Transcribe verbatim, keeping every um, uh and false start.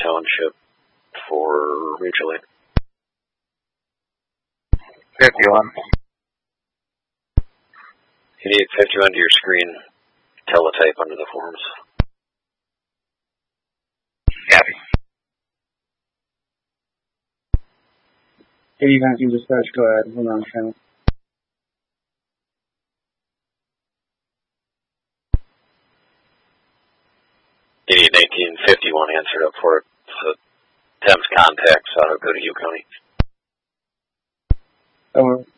Township for mutual aid. fifty-one. You need fifty-one to your screen. Teletype under the forms. Copy. eighty-nine dispatch, go ahead. Hold on, channel. eighty-eight nineteen fifty-one answered up for it. So Thames contacts ought to go to you, County. Over.